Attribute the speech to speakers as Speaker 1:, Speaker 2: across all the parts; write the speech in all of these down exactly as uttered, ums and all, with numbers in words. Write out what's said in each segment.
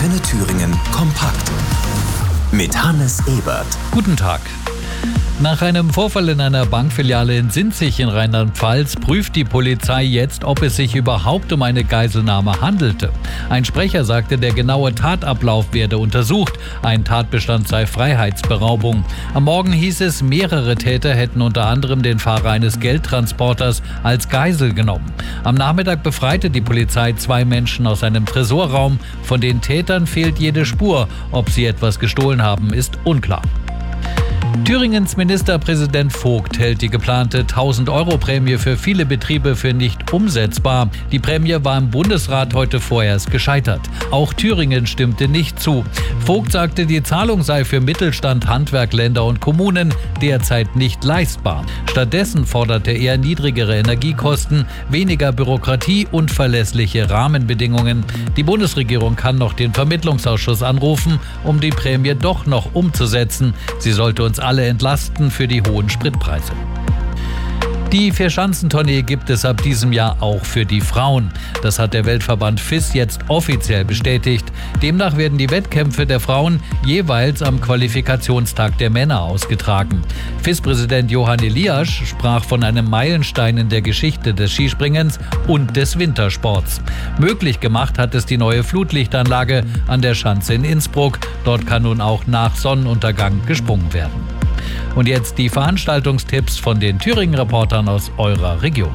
Speaker 1: Antenne Thüringen kompakt. Mit Hannes Ebert.
Speaker 2: Guten Tag. Nach einem Vorfall in einer Bankfiliale in Sinzig in Rheinland-Pfalz prüft die Polizei jetzt, ob es sich überhaupt um eine Geiselnahme handelte. Ein Sprecher sagte, der genaue Tatablauf werde untersucht. Ein Tatbestand sei Freiheitsberaubung. Am Morgen hieß es, mehrere Täter hätten unter anderem den Fahrer eines Geldtransporters als Geisel genommen. Am Nachmittag befreite die Polizei zwei Menschen aus einem Tresorraum. Von den Tätern fehlt jede Spur. Ob sie etwas gestohlen haben, ist unklar. Thüringens Ministerpräsident Vogt hält die geplante tausend-Euro-Prämie für viele Betriebe für nicht umsetzbar. Die Prämie war im Bundesrat heute vorerst gescheitert. Auch Thüringen stimmte nicht zu. Vogt sagte, die Zahlung sei für Mittelstand, Handwerk, Länder und Kommunen derzeit nicht leistbar. Stattdessen forderte er niedrigere Energiekosten, weniger Bürokratie und verlässliche Rahmenbedingungen. Die Bundesregierung kann noch den Vermittlungsausschuss anrufen, um die Prämie doch noch umzusetzen. Sie sollte uns alle entlasten für die hohen Spritpreise. Die Vierschanzentournee gibt es ab diesem Jahr auch für die Frauen. Das hat der Weltverband F I S jetzt offiziell bestätigt. Demnach werden die Wettkämpfe der Frauen jeweils am Qualifikationstag der Männer ausgetragen. F I S-Präsident Johann Eliasch sprach von einem Meilenstein in der Geschichte des Skispringens und des Wintersports. Möglich gemacht hat es die neue Flutlichtanlage an der Schanze in Innsbruck. Dort kann nun auch nach Sonnenuntergang gesprungen werden. Und jetzt die Veranstaltungstipps von den Thüringen-Reportern aus eurer Region.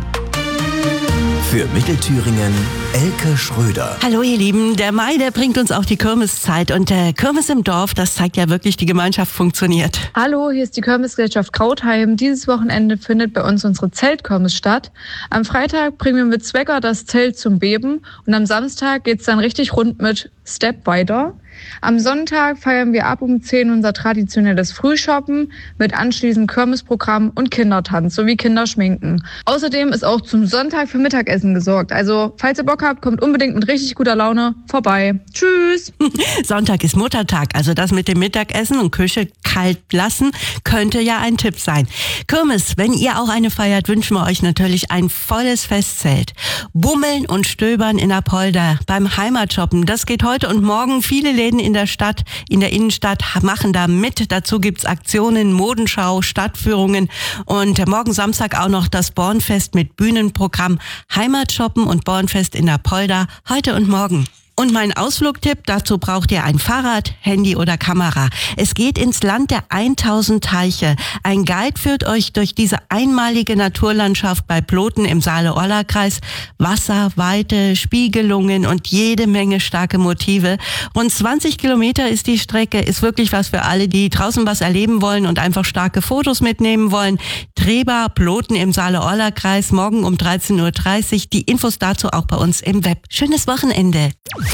Speaker 1: Für Mittelthüringen Elke Schröder.
Speaker 3: Hallo ihr Lieben, der Mai, der bringt uns auch die Kirmeszeit und der Kirmes im Dorf, das zeigt ja wirklich, die Gemeinschaft funktioniert.
Speaker 4: Hallo, hier ist die Kirmesgesellschaft Krautheim. Dieses Wochenende findet bei uns unsere Zeltkirmes statt. Am Freitag bringen wir mit Zwecker das Zelt zum Beben und am Samstag geht's dann richtig rund mit Step weiter. Am Sonntag feiern wir ab um zehn unser traditionelles Frühshoppen mit anschließend Kirmesprogramm und Kindertanz sowie Kinderschminken. Außerdem ist auch zum Sonntag für Mittagessen gesorgt. Also, falls ihr Bock habt, kommt unbedingt mit richtig guter Laune vorbei. Tschüss!
Speaker 3: Sonntag ist Muttertag, also das mit dem Mittagessen und Küche kalt lassen könnte ja ein Tipp sein. Kirmes, wenn ihr auch eine feiert, wünschen wir euch natürlich ein volles Festzelt. Bummeln und Stöbern in Apolda beim Heimatshoppen, das geht heute und morgen. Viele Läden in der Stadt, in der Innenstadt machen da mit. Dazu gibt's Aktionen, Modenschau, Stadtführungen und morgen Samstag auch noch das Bornfest mit Bühnenprogramm. Heimatshoppen und Bornfest in Apolda heute und morgen. Und mein Ausflugtipp, dazu braucht ihr ein Fahrrad, Handy oder Kamera. Es geht ins Land der tausend Teiche. Ein Guide führt euch durch diese einmalige Naturlandschaft bei Ploten im Saale-Orla-Kreis. Wasser, Weite, Spiegelungen und jede Menge starke Motive. Rund zwanzig Kilometer ist die Strecke, ist wirklich was für alle, die draußen was erleben wollen und einfach starke Fotos mitnehmen wollen. Treba, Ploten im Saale-Orla-Kreis, morgen um dreizehn Uhr dreißig. Die Infos dazu auch bei uns im Web. Schönes Wochenende.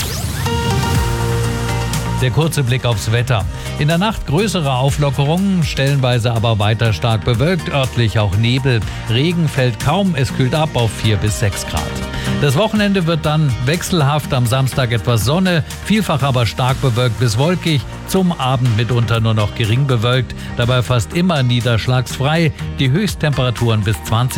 Speaker 2: Der kurze Blick aufs Wetter. In der Nacht größere Auflockerungen, stellenweise aber weiter stark bewölkt, örtlich auch Nebel. Regen fällt kaum, es kühlt ab auf vier bis sechs Grad. Das Wochenende wird dann wechselhaft, am Samstag etwas Sonne, vielfach aber stark bewölkt bis wolkig, zum Abend mitunter nur noch gering bewölkt, dabei fast immer niederschlagsfrei, die Höchsttemperaturen bis zwanzig